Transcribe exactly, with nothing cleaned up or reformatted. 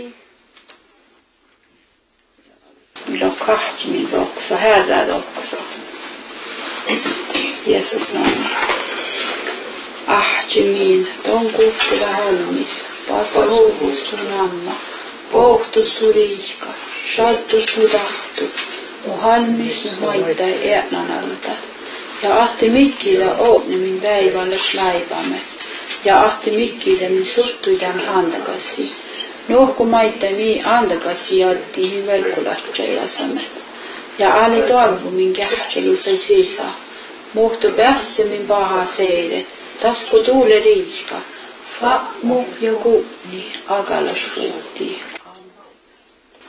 Lokahti min roksa, Herra roksa. Jeesus namn. Ahti min, ton kuhtila halmis, pasa huuvustu namma, pohtustu riika, shattustu tahtu, mu halmis nu maittai äänanalta. Ja ahti mikkida ootni min päivälle slaivamme, ja ahti mikkida min suttuidam handakasi. Nuhku maittai mi andakasi jatti min velkulatsajasamme. Ja ali toivu min kähtselin sai sisa. Muhtu päästä min paha seire. Tasku tuule riika. Fa mu ja kuuni agalas puhtii.